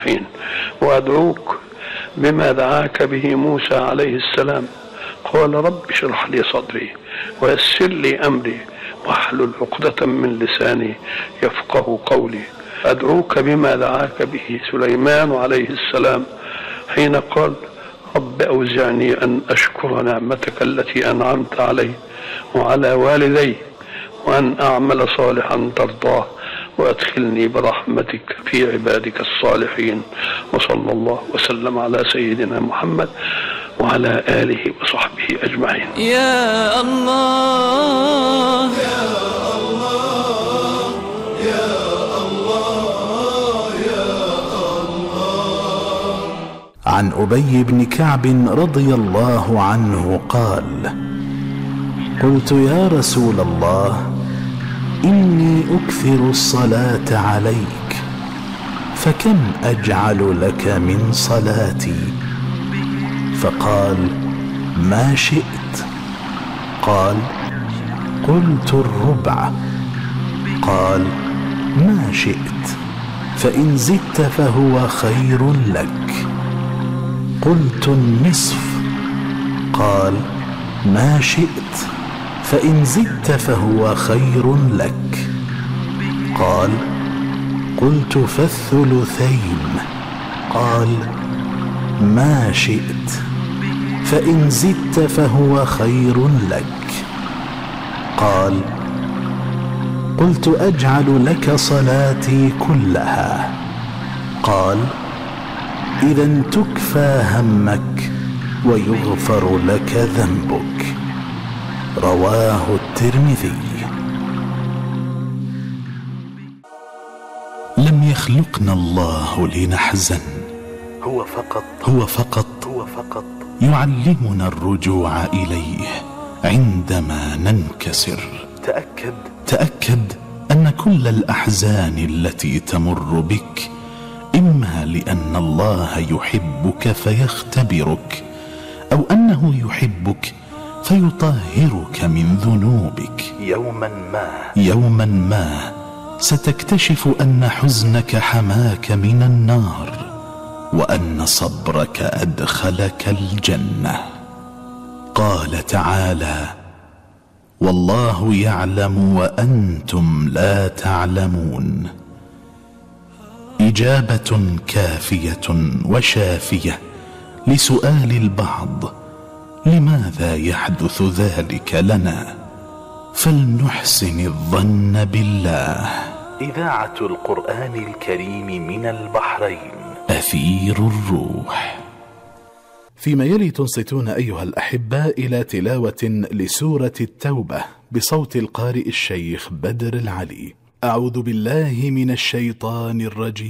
وأدعوك بما دعاك به موسى عليه السلام، قال رب اشرح لي صدري ويسر لي أمري واحلل عقدة من لساني يفقه قولي. أدعوك بما دعاك به سليمان عليه السلام حين قال رب أوزعني أن أشكر نعمتك التي أنعمت علي وعلى والدي وأن أعمل صالحا ترضاه وأدخلني برحمتك في عبادك الصالحين. وصلى الله وسلم على سيدنا محمد وعلى آله وصحبه أجمعين. يا الله يا الله يا الله يا الله. عن أبي بن كعب رضي الله عنه قال: قلت يا رسول الله إني أكثر الصلاة عليك، فكم أجعل لك من صلاتي؟ فقال: ما شئت. قال: قلت الربع. قال: ما شئت، فإن زدت فهو خير لك. قلت النصف. قال: ما شئت، فإن زدت فهو خير لك. قال: قلت فالثلثين. قال: ما شئت، فإن زدت فهو خير لك. قال: قلت أجعل لك صلاتي كلها. قال: إذن تكفى همك ويغفر لك ذنبك. رواه الترمذي. لم يخلقنا الله لنحزن، هو فقط يعلمنا الرجوع إليه عندما ننكسر. تأكد أن كل الأحزان التي تمر بك إما لأن الله يحبك فيختبرك، أو أنه يحبك فيطهرك من ذنوبك. يوما ما ستكتشف أن حزنك حماك من النار، وأن صبرك أدخلك الجنة. قال تعالى: والله يعلم وأنتم لا تعلمون. إجابة كافية وشافية لسؤال البعض: لماذا يحدث ذلك لنا؟ فلنحسن الظن بالله. إذاعة القرآن الكريم من البحرين، أثير الروح. فيما يلي تنصتون أيها الأحباء إلى تلاوة لسورة التوبة بصوت القارئ الشيخ بدر العلي. أعوذ بالله من الشيطان الرجيم.